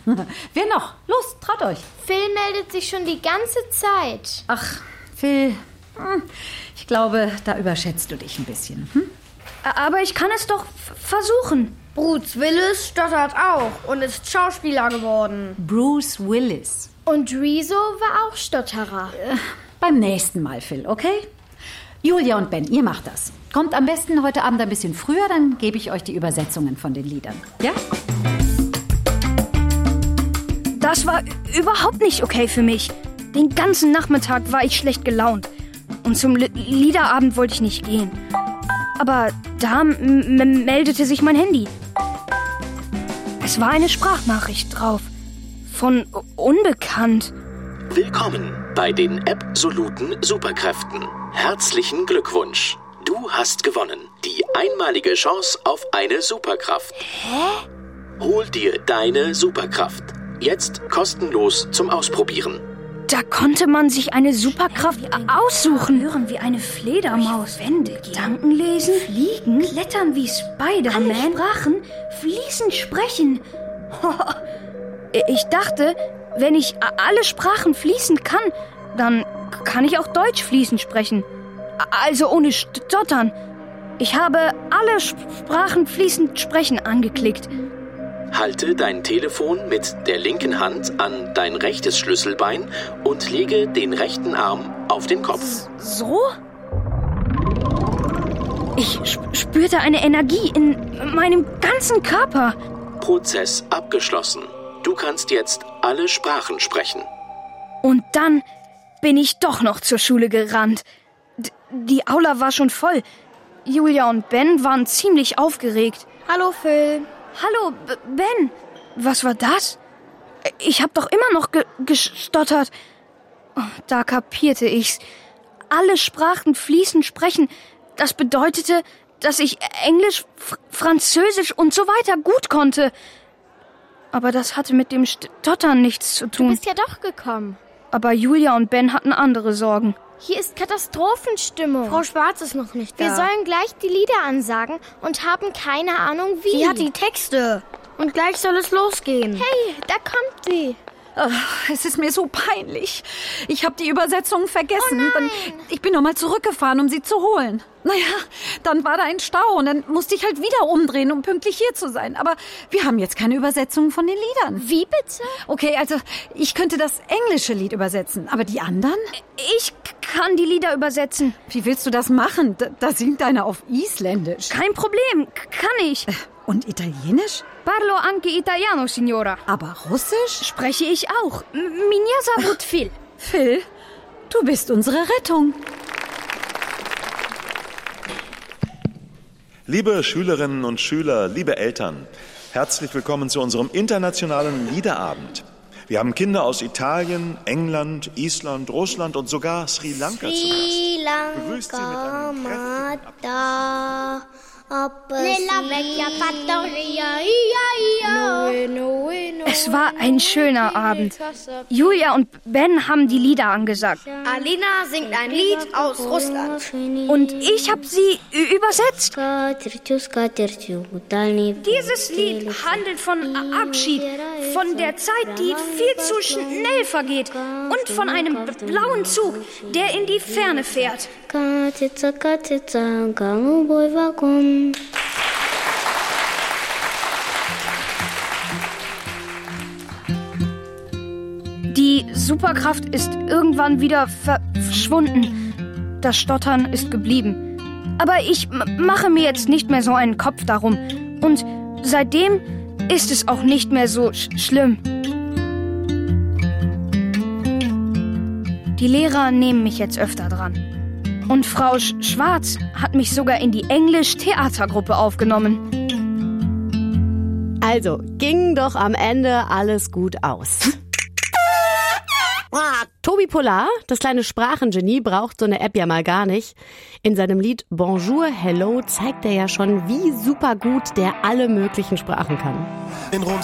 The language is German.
Wer noch? Los, traut euch. Phil meldet sich schon die ganze Zeit. Ach, Phil, ich glaube, da überschätzt du dich ein bisschen. Aber ich kann es doch versuchen. Bruce Willis stottert auch und ist Schauspieler geworden. Bruce Willis. Und Rezo war auch Stotterer. Beim nächsten Mal, Phil, okay? Julia und Ben, ihr macht das. Kommt am besten heute Abend ein bisschen früher, dann gebe ich euch die Übersetzungen von den Liedern. Ja? Das war überhaupt nicht okay für mich. Den ganzen Nachmittag war ich schlecht gelaunt. Und zum Liederabend wollte ich nicht gehen. Aber da meldete sich mein Handy. Es war eine Sprachnachricht drauf. Von Unbekannt. Willkommen bei den absoluten Superkräften. Herzlichen Glückwunsch. Du hast gewonnen. Die einmalige Chance auf eine Superkraft. Hä? Hol dir deine Superkraft. Jetzt kostenlos zum Ausprobieren. Da konnte man sich eine Superkraft aussuchen. Hören wie eine Fledermaus. Wände Gedanken lesen, fliegen, klettern wie Spider-Man. Alle Sprachen fließend sprechen. Ich dachte, wenn ich alle Sprachen fließend kann, dann kann ich auch Deutsch fließend sprechen. Also ohne Stottern. Ich habe alle Sprachen fließend sprechen angeklickt. Halte dein Telefon mit der linken Hand an dein rechtes Schlüsselbein und lege den rechten Arm auf den Kopf. So? Ich spürte eine Energie in meinem ganzen Körper. Prozess abgeschlossen. Du kannst jetzt alle Sprachen sprechen. Und dann bin ich doch noch zur Schule gerannt. Die Aula war schon voll. Julia und Ben waren ziemlich aufgeregt. Hallo Phil. Hallo, Ben. Was war das? Ich hab doch immer noch gestottert. Oh, da kapierte ich's. Alle Sprachen fließend sprechen. Das bedeutete, dass ich Englisch, Französisch und so weiter gut konnte. Aber das hatte mit dem Stottern nichts zu tun. Du bist ja doch gekommen. Aber Julia und Ben hatten andere Sorgen. Hier ist Katastrophenstimmung. Frau Schwarz ist noch nicht da. Wir sollen gleich die Lieder ansagen und haben keine Ahnung wie. Sie hat die Texte. Und gleich soll es losgehen. Hey, da kommt sie. Es ist mir so peinlich. Ich habe die Übersetzung vergessen. Oh nein. Ich bin nochmal zurückgefahren, um sie zu holen. Naja, dann war da ein Stau und dann musste ich halt wieder umdrehen, um pünktlich hier zu sein. Aber wir haben jetzt keine Übersetzung von den Liedern. Wie bitte? Okay, also ich könnte das englische Lied übersetzen, aber die anderen? Ich kann die Lieder übersetzen. Wie willst du das machen? Da singt einer auf Isländisch. Kein Problem, kann ich. Und Italienisch? Parlo anche italiano, signora. Aber Russisch? Spreche ich auch. Меня зовут Phil. Phil, du bist unsere Rettung. Liebe Schülerinnen und Schüler, liebe Eltern, herzlich willkommen zu unserem internationalen Liederabend. Wir haben Kinder aus Italien, England, Island, Russland und sogar Sri Lanka zu Gast. Begrüßt sie mit einem kräftigen Applaus. Es war ein schöner Abend. Julia und Ben haben die Lieder angesagt. Alina singt ein Lied aus Russland. Und ich habe sie übersetzt. Dieses Lied handelt von Abschied, von der Zeit, die viel zu schnell vergeht und von einem blauen Zug, der in die Ferne fährt. Die Superkraft ist irgendwann wieder verschwunden. Das Stottern ist geblieben. Aber ich mache mir jetzt nicht mehr so einen Kopf darum. Und seitdem ist es auch nicht mehr so schlimm. Die Lehrer nehmen mich jetzt öfter dran. Und Frau Schwarz hat mich sogar in die Englisch-Theatergruppe aufgenommen. Also, ging doch am Ende alles gut aus. Tobi Polar, das kleine Sprachengenie, braucht so eine App ja mal gar nicht. In seinem Lied Bonjour, Hello zeigt er ja schon, wie super gut der alle möglichen Sprachen kann. In Rom